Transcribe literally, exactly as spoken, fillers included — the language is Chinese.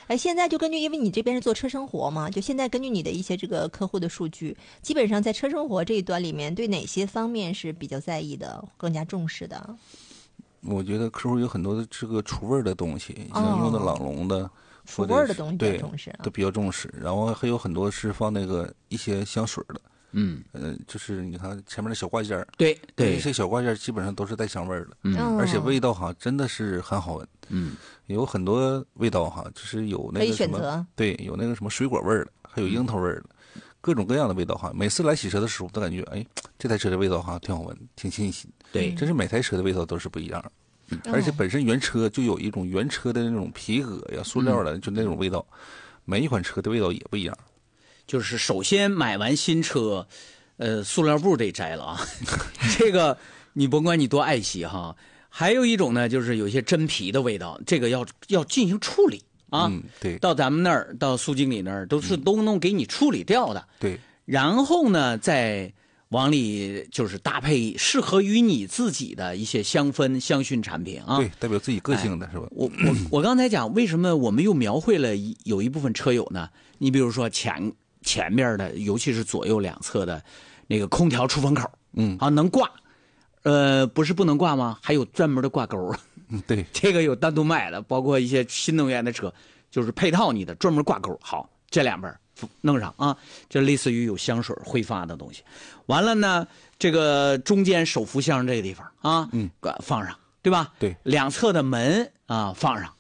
哎，现在就根据，因为你这边是做车生活嘛，就现在根据你的一些这个客户的数据，基本上在车生活这一端里面，对哪些方面是比较在意的，更加重视的？ 我觉得客户有很多的这个除味儿的东西，像用的朗龙的。哦除味儿的东西比较对重视、啊， 都比较重视，然后还有很多是放那个一些香水的， 嗯， 呃，就是你看前面的小挂件儿， 对对， 这些小挂件基本上都是带香味儿的， 嗯， 而且味道哈真的是很好闻， 嗯， 有很多味道哈，就是有那个什么，对，有那个什么水果味儿的，还有樱桃味儿的，嗯、各种各样的味道哈。每次来洗车的时候，都感觉哎，这台车的味道哈挺好闻，挺清新， 对， 真是每台车的味道都是不一样的。嗯、而且本身原车就有一种原车的那种皮革呀、塑料的，嗯、就那种味道，每一款车的味道也不一样。 就是首先买完新车，呃，塑料布得摘了啊，这个你甭管你多爱惜哈。还有一种呢，就是有些真皮的味道，这个要要进行处理啊。 嗯，对。 到咱们那儿，到苏经理那儿，都是都能给你处理掉的。 嗯、对。 然后呢，再往里就是搭配适合于你自己的一些香氛香薰产品啊， 对，代表自己个性的、哎、是吧？ 我我我刚才讲，为什么我们又描绘了一有一部分车友呢？你比如说前前面的，尤其是左右两侧的那个空调出风口， 嗯啊，能挂，呃，不是不能挂吗？还有专门的挂钩， 嗯，对， 这个有单独卖的，包括一些新能源的车，就是配套你的专门挂钩，好，这两边弄上啊，这类似于有香水挥发的东西。完了呢，这个中间手扶箱这个地方啊， 嗯， 放上，对吧？ 对， 两侧的门啊放上，